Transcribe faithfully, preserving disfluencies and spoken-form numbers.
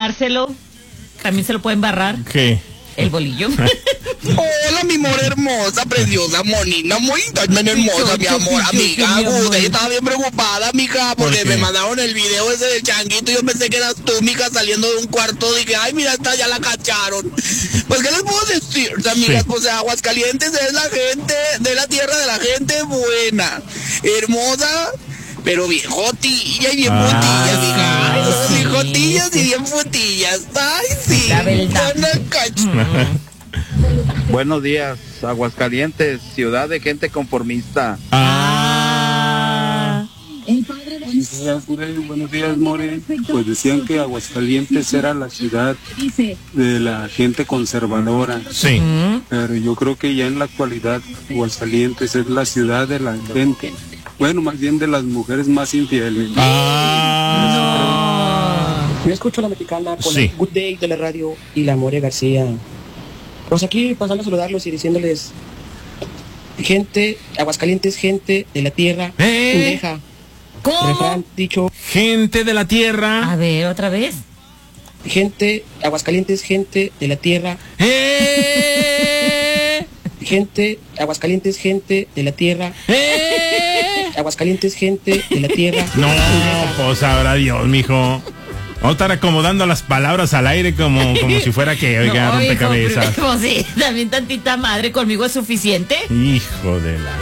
Marcelo, también se lo pueden barrar. ¿Qué? El bolillo. Hola, mi amor hermosa, preciosa, monina, muy también hermosa, mi amor, amiga, aguda. Yo estaba bien preocupada, mija, porque me mandaron el video ese del changuito y yo pensé que eras tú, mija, saliendo de un cuarto. Dije, ay, mira, esta ya la cacharon. Pues, ¿qué les puedo decir, amigas? Sí. Pues, Aguascalientes es la gente, de la tierra de la gente buena, hermosa, pero bien jotilla y bien ah, putillas, mija. Ay, sí. Bien jotillas y bien putillas. Ay, sí. La verdad. Buenos días, Aguascalientes, ciudad de gente conformista. Ah. Buenos días, More. Buenos días, More. Pues decían que Aguascalientes era la ciudad de la gente conservadora. Sí. Pero yo creo que ya en la actualidad Aguascalientes es la ciudad de la gente. Bueno, más bien de las mujeres más infieles. Ah. No. Yo escucho a la mexicana con sí. el Good Day de la radio y la More García. Pues aquí pasando a saludarlos y diciéndoles, gente, Aguascalientes, gente de la tierra, ¿Eh? pendeja. ¿Cómo? Refrán dicho. Gente de la tierra. A ver, otra vez. Gente, Aguascalientes, gente de la tierra. ¡Eh! Gente, Aguascalientes, gente de la tierra. ¡Eh! Aguascalientes, gente de la tierra. No, pues sabrá Dios, mijo. Vamos a estar acomodando las palabras al aire como, como si fuera que, oiga, no, rompecabezas. Como si también tantita madre conmigo es suficiente. Hijo de la...